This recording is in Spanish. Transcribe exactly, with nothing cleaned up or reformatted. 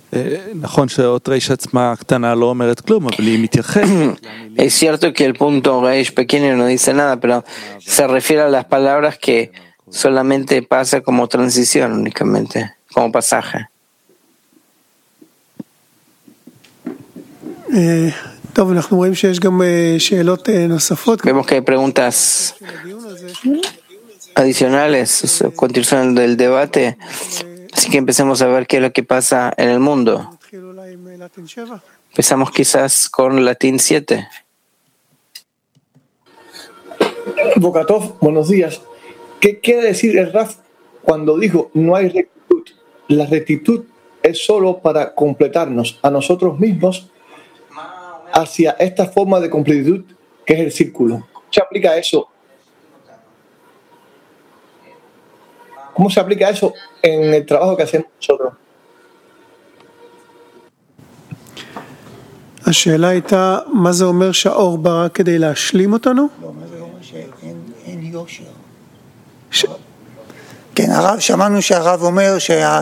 Es cierto que el punto reish pequeño no dice nada, pero se refiere a las palabras que solamente pasa como transición únicamente, como pasaje. Vemos que hay preguntas adicionales, continuación del debate, así que empecemos a ver qué es lo que pasa en el mundo. Empezamos quizás con Latín siete. Bokatov, buenos días. ¿Qué quiere decir el Raf cuando dijo no hay rectitud? La rectitud es solo para completarnos a nosotros mismos hacia esta forma de completitud que es el círculo. ¿Cómo se aplica eso? ¿Cómo se aplica eso en el trabajo que hacemos nosotros? השאלה הייתה, מה זה אומר שהאור ברא כדי להשלים אותנו? לא, מה זה אומר שאין יושר? כן, שמענו שהרב אומר שה...